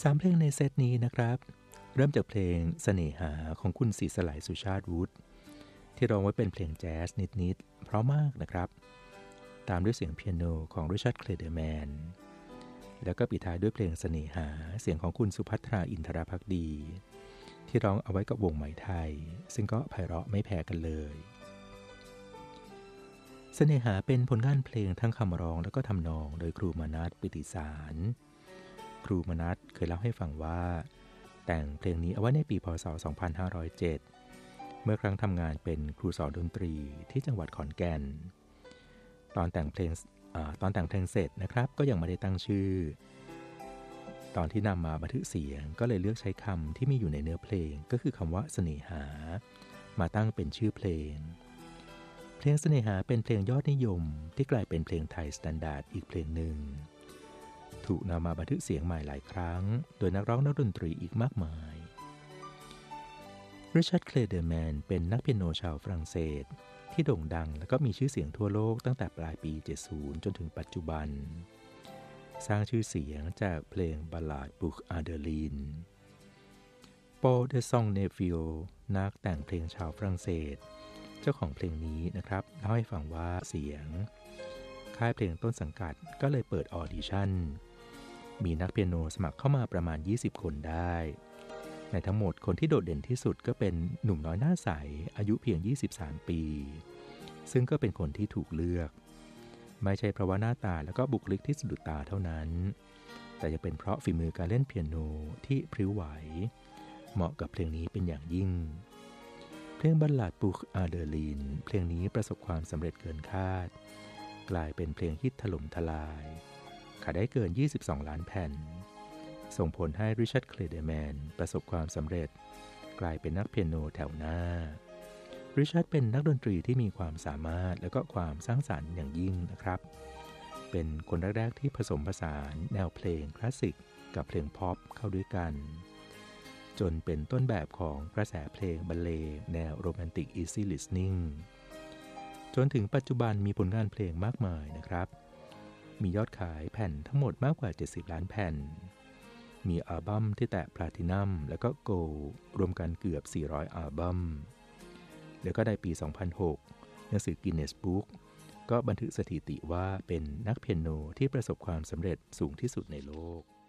3เพลงในเซตนี้นะครับเริ่มจากเพลงเสน่หาของคุณศรีสลายสุชาติวุฒิที่ร้องไว้เป็นเพลงแจ๊สนิดๆเพราะมากนะครับตามด้วยเสียงเปียโนของริชาร์ด เคลเดอร์แมนแล้วก็ปิดท้ายด้วยเพลงเสน่หาเสียงของคุณสุภัทรา อินทรภักดีที่ร้องเอาไว้กับวงไหมไทยซึ่งก็ไพเราะไม่แพ้กันเลยเสน่หาเป็นผลงานเพลงทั้งคำร้องแล้วก็ทำนองโดยครูมนัส ปิติสารครูมนัสเคยเล่าให้ฟังว่าแต่งเพลงนี้เอาไว้ในปีพ.ศ. 2507 เมื่อครั้งทำงานเป็นครูสอนดนตรีที่จังหวัดขอนแก่นตอนแต่งเพลงเสร็จนะครับก็ยังไม่ได้ตั้งชื่อตอนที่นำมาบันทึกเสียงก็เลยเลือกใช้คำที่มีอยู่ในเนื้อเพลงก็คือคำว่าเสน่หามาตั้งเป็นชื่อเพลงเพลงเสน่หาเป็นเพลงยอดนิยมที่กลายเป็นเพลงไทยสแตนดาร์ดอีกเพลงหนึ่งถูกนำมาบันทึกเสียงใหม่หลายครั้งโดยนักร้องนักดนตรีอีกมากมายริชาร์ด เคลเดอร์แมนเป็นนักเปียโนชาวฝรั่งเศสที่โด่งดังและก็มีชื่อเสียงทั่วโลกตั้งแต่ปลายปี 70 จนถึงปัจจุบันสร้างชื่อเสียงจากเพลงบัลลาดบุกอาเดลีนปอล เดซองเนฟิโอนักแต่งเพลงชาวฝรั่งเศสเจ้าของเพลงนี้นะครับเล่าให้ฟังว่าเสียงค่ายเพลงต้นสังกัดก็เลยเปิดออดิชั่นมีนักเปียโนสมัครเข้ามาประมาณ20คนได้ในทั้งหมดคนที่โดดเด่นที่สุดก็เป็นหนุ่มน้อยหน้าใสอายุเพียง23ปีซึ่งก็เป็นคนที่ถูกเลือกไม่ใช่เพราะว่าหน้าตาแล้วก็บุคลิกที่สะดุดตาเท่านั้นแต่ยังเป็นเพราะฝีมือการเล่นเปียโนที่พริ้วไหวเหมาะกับเพลงนี้เป็นอย่างยิ่งเพลงบัลลาดบุกอาเดลีนเพลงนี้ประสบความสำเร็จเกินคาดกลายเป็นเพลงฮิตถล่มทลายขายได้เกิน22ล้านแผ่นส่งผลให้ริชาร์ด เคลเดอร์แมนประสบความสำเร็จกลายเป็นนักเปียโนแถวหน้าริชาร์ดเป็นนักดนตรีที่มีความสามารถและก็ความสร้างสรรค์อย่างยิ่งนะครับเป็นคนแรกๆที่ผสมผสานแนวเพลงคลาสสิกกับเพลงพ็อปเข้าด้วยกันจนเป็นต้นแบบของกระแสเพลงบรรเลงแนวโรแมนติก Easy Listening จนถึงปัจจุบันมีผลงานเพลงมากมายนะครับมียอดขายแผ่นทั้งหมดมากกว่า70ล้านแผ่นมีอัลบั้มที่แตะแพลทินัมแล้วก็โกลด์รวมกันเกือบ400อัลบั้มแล้วก็ในปี 2006 หนังสือ Guinness Book ก็บันทึกสถิติว่าเป็นนักเปียโนที่ประสบความสำเร็จสูงที่สุดในโลก